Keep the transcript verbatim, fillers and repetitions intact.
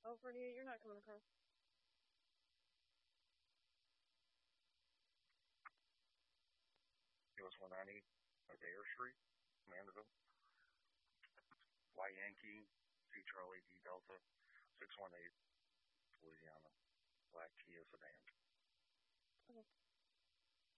Oh, forty-eight, you're not coming across. U S one ninety, Adair Street, Mandeville. Y Yankee, C Charlie D Delta, six one eight, Louisiana. Black Kia sedan. Okay.